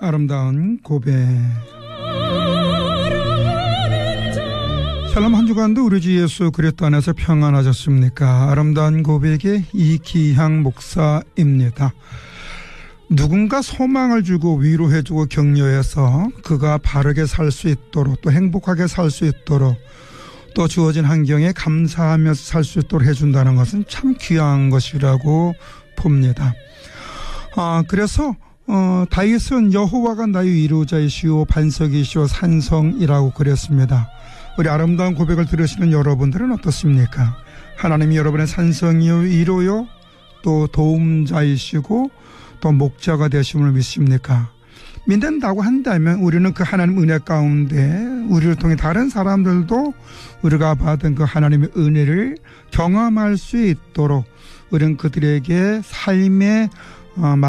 아름다운 고백. 샬롬 한 주간도 우리 주 예수 그리스도 안에서 평안하셨습니까? 아름다운 고백의 이기향 목사입니다. 누군가 소망을 주고 위로해주고 격려해서 그가 바르게 살 수 있도록 또 행복하게 살 수 있도록 또 주어진 환경에 감사하면서 살 수 있도록 해준다는 것은 참 귀한 것이라고 봅니다. 그래서 다윗은 여호와가 나의 위로자이시오 반석이시오 산성이라고 그랬습니다. 우리 아름다운 고백을 들으시는 여러분들은 어떻습니까? 하나님이 여러분의 산성이요 위로요 또 도움자이시고 또 목자가 되심을 믿습니까? 믿는다고 한다면 우리는 그 하나님 은혜 가운데 우리를 통해 다른 사람들도 우리가 받은 그 하나님의 은혜를 경험할 수 있도록 우리는 그들에게 삶의